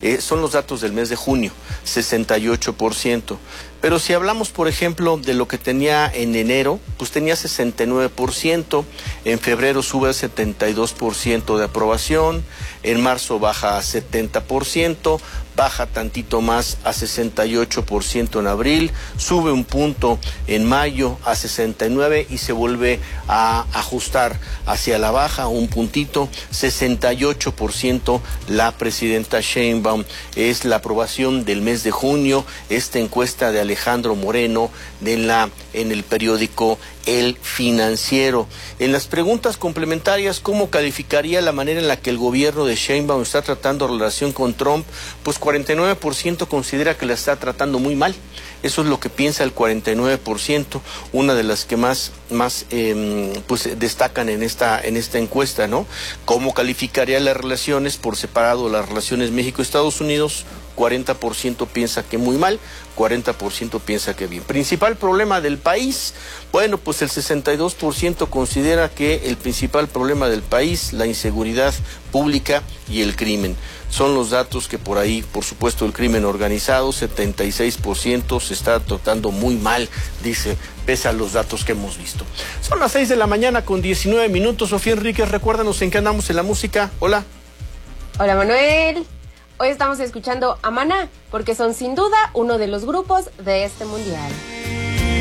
son los datos del mes de junio, 68%. Pero si hablamos, por ejemplo, de lo que tenía en enero, pues tenía 69%, en febrero sube a 72% de aprobación, en marzo baja a 70%, baja tantito más a 68% en abril, sube un punto en mayo a 69% y se vuelve a ajustar hacia la baja un puntito, 68% la presidenta Sheinbaum. Es la aprobación del mes de junio, esta encuesta de Alejandro Moreno en el periódico El Financiero. En las preguntas complementarias, ¿cómo calificaría la manera en la que el gobierno de Sheinbaum está tratando la relación con Trump? Pues 49% considera que la está tratando muy mal. Eso es lo que piensa el 49%, una de las que más pues destacan en esta encuesta, ¿no? ¿Cómo calificaría las relaciones por separado, las relaciones México-Estados Unidos? 40% piensa que muy mal, 40% piensa que bien. Principal problema del país, bueno, pues el 62% considera que el principal problema del país, la inseguridad pública y el crimen. Son los datos que por ahí, por supuesto, el crimen organizado, 76% se está tratando muy mal, dice, pese a los datos que hemos visto. Son las 6 de la mañana con 19 minutos. Sofía Enríquez, recuérdanos en qué andamos en la música. Hola. Hola, Manuel. Hoy estamos escuchando a Maná, porque son sin duda uno de los grupos de este mundial.